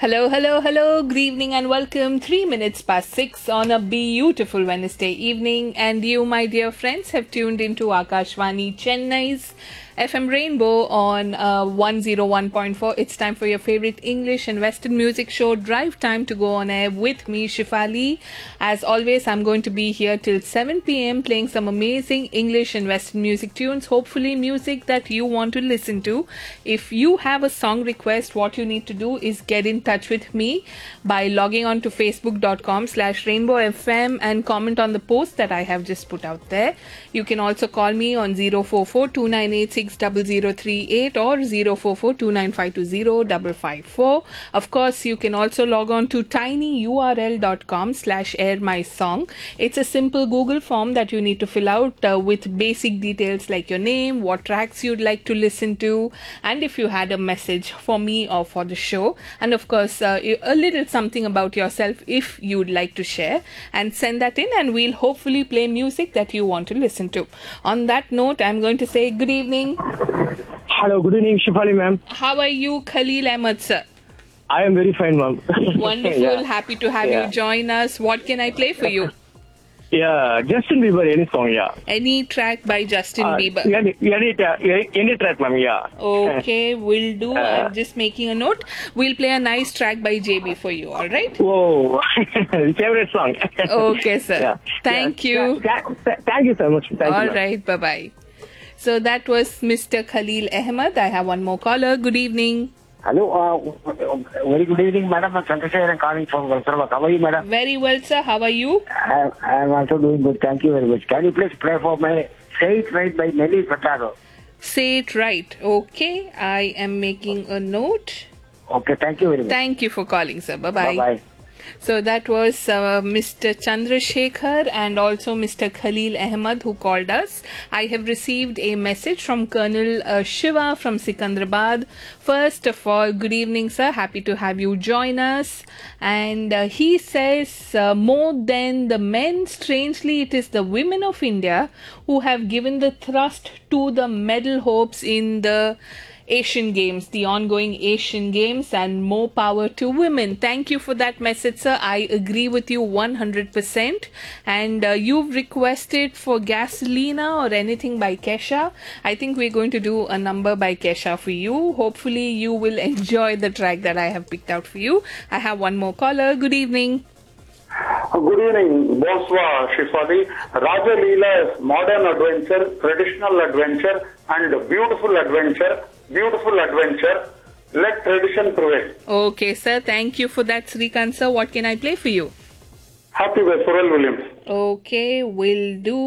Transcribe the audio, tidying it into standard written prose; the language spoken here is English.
Hello, hello, hello. Good evening and welcome. 3 minutes past 6 on a beautiful Wednesday evening. And you, my dear friends, have tuned into Akashvani Chennai's FM Rainbow on 101.4. It's time for your favorite English and Western music show, Drive Time, to go on air with me, Shifali. As always, I'm going to be here till 7 p.m. playing some amazing English and Western music tunes, hopefully music that you want to listen to. If you have a song request, what you need to do is get in touch with me by logging on to facebook.com/rainbowfm and comment on the post that I have just put out there. You can also call me on 044-2986-0038 or 044-2952-0554. Of course, you can also log on to tinyurl.com/airmysong. It's a simple Google form that you need to fill out with basic details like your name, what tracks you'd like to listen to, and if you had a message for me or for the show, and of course a little something about yourself if you'd like to share, and send that in and we'll hopefully play music that you want to listen to. On that note, I'm going to say good evening. Hello, good evening, Shifali ma'am. How are you, Khalil Ahmed sir? I am very fine, ma'am. Wonderful. Yeah. Happy to have you join us. What can I play for you? Yeah, Justin Bieber, any song, yeah. Any track by Justin Bieber? Any track, ma'am, yeah. Okay, will do. I'm just making a note. We'll play a nice track by JB for you, all right? Whoa, favorite song. Okay, sir. Yeah. Thank you. Thank you so much. Thank you, All ma'am. right, bye-bye. So that was Mr. Khalil Ahmed. I have one more caller. Good evening. Hello, very good evening, madam. I'm Chandrasekhar. I'm calling from Valsarva. How are you, madam? Very well, sir. How are you? I'm also doing good. Thank you very much. Can you please play for me Say It Right by Nelly Furtado? Say it right. Okay, I am making a note. Okay, thank you very much. Thank you for calling, sir. Bye-bye. Bye-bye. So that was Mr. Chandrasekhar and also Mr. Khalil Ahmed who called us. I have received a message from Colonel Shiva from Sikandrabad. First of all, good evening, sir. Happy to have you join us. And he says, more than the men, strangely, it is the women of India who have given the thrust to the medal hopes in the Asian Games, the ongoing Asian Games, and more power to women. Thank you for that message, sir. I agree with you 100%. And you've requested for Gasolina or anything by Kesha. I think we're going to do a number by Kesha for you. Hopefully you will enjoy the track that I have picked out for you. I have one more caller. Good evening. Good evening, Bonsoir, Shifali. Raja Leela is modern adventure, traditional adventure, and beautiful adventure. Beautiful adventure. Let tradition prevail. Okay, sir. Thank you for that, Srikant, sir. What can I play for you? Happy by Pharrell Williams. Okay, will do.